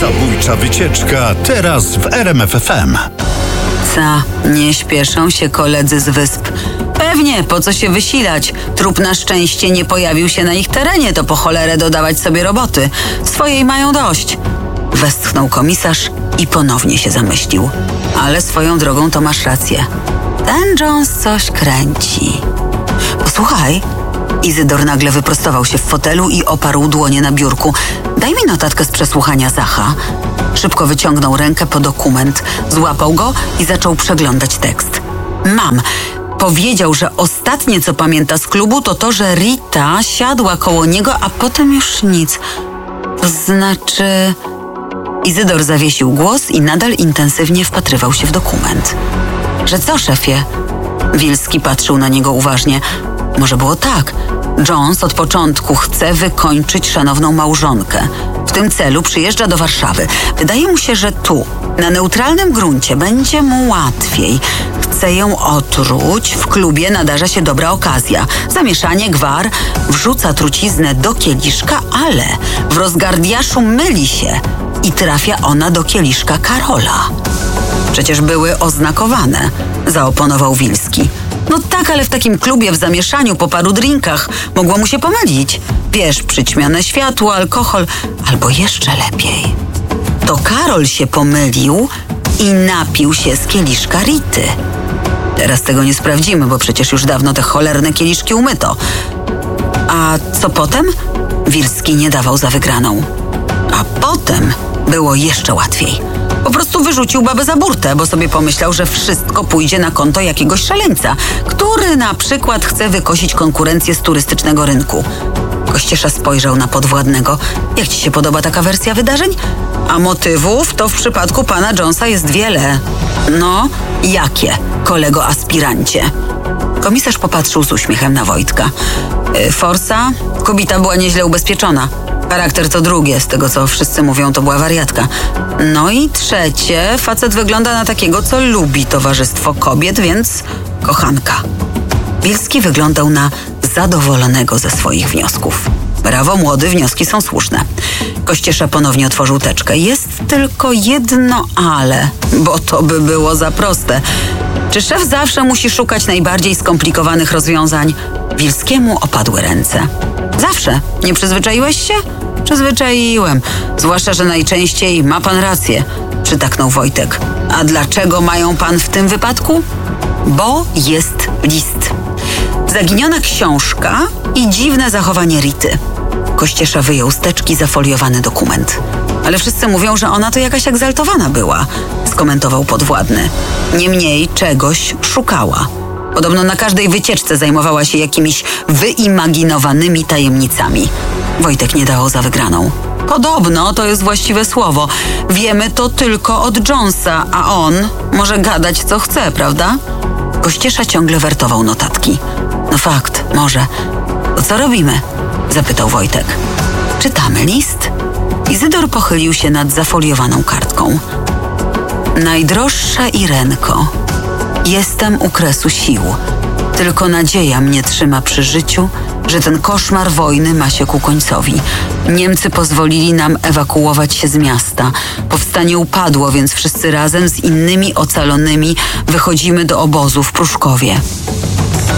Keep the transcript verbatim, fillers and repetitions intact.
Zabójcza wycieczka teraz w R M F F M. Co? Nie śpieszą się koledzy z wysp? Pewnie, po co się wysilać? Trup na szczęście nie pojawił się na ich terenie, to po cholerę dodawać sobie roboty. Swojej mają dość. Westchnął komisarz i ponownie się zamyślił. Ale swoją drogą to masz rację. Ten Jones coś kręci. Posłuchaj. Izydor nagle wyprostował się w fotelu i oparł dłonie na biurku. Daj mi notatkę z przesłuchania Zacha. Szybko wyciągnął rękę po dokument, złapał go i zaczął przeglądać tekst. Mam. Powiedział, że ostatnie, co pamięta z klubu, to to, że Rita siadła koło niego, a potem już nic. To znaczy... Izydor zawiesił głos i nadal intensywnie wpatrywał się w dokument. Że co, szefie? Wilski patrzył na niego uważnie. Może było tak. Jones od początku chce wykończyć szanowną małżonkę. W tym celu przyjeżdża do Warszawy. Wydaje mu się, że tu, na neutralnym gruncie, będzie mu łatwiej. Chce ją otruć, w klubie nadarza się dobra okazja. Zamieszanie, gwar, wrzuca truciznę do kieliszka, ale w rozgardiaszu myli się i trafia ona do kieliszka Karola. Przecież były oznakowane, zaoponował Wilski. No tak, ale w takim klubie w zamieszaniu po paru drinkach mogło mu się pomylić. Wiesz, przyćmione światło, alkohol, albo jeszcze lepiej. To Karol się pomylił i napił się z kieliszka Rity. Teraz tego nie sprawdzimy, bo przecież już dawno te cholerne kieliszki umyto. A co potem? Wilski nie dawał za wygraną. A potem było jeszcze łatwiej. Po prostu wyrzucił babę za burtę, bo sobie pomyślał, że wszystko pójdzie na konto jakiegoś szaleńca, który na przykład chce wykosić konkurencję z turystycznego rynku. Kościesza spojrzał na podwładnego. Jak ci się podoba taka wersja wydarzeń? A motywów to w przypadku pana Jonesa jest wiele. No, jakie, kolego aspirancie? Komisarz popatrzył z uśmiechem na Wojtka. Yy, Forsa? Kobieta była nieźle ubezpieczona. Charakter to drugie, z tego co wszyscy mówią, to była wariatka. No i trzecie, facet wygląda na takiego, co lubi towarzystwo kobiet, więc kochanka. Wilski wyglądał na zadowolonego ze swoich wniosków. Brawo, młody, wnioski są słuszne. Kościesza ponownie otworzył teczkę. Jest tylko jedno ale, bo to by było za proste. Czy szef zawsze musi szukać najbardziej skomplikowanych rozwiązań? Wilskiemu opadły ręce. Zawsze. Nie przyzwyczaiłeś się? Przyzwyczaiłem. Zwłaszcza, że najczęściej ma pan rację, przytaknął Wojtek. A dlaczego mają pan w tym wypadku? Bo jest list. Zaginiona książka i dziwne zachowanie Rity. Kościesza wyjął z teczki zafoliowany dokument. Ale wszyscy mówią, że ona to jakaś egzaltowana była, skomentował podwładny. Niemniej czegoś szukała. Podobno na każdej wycieczce zajmowała się jakimiś wyimaginowanymi tajemnicami. Wojtek nie dawał za wygraną. Podobno to jest właściwe słowo. Wiemy to tylko od Jonesa, a on może gadać co chce, prawda? Kościesza ciągle wertował notatki. No fakt, może. To co robimy? Zapytał Wojtek. Czytamy list? Izydor pochylił się nad zafoliowaną kartką. Najdroższa Irenko, jestem u kresu sił. Tylko nadzieja mnie trzyma przy życiu, że ten koszmar wojny ma się ku końcowi. Niemcy pozwolili nam ewakuować się z miasta. Powstanie upadło, więc wszyscy razem z innymi ocalonymi wychodzimy do obozu w Pruszkowie.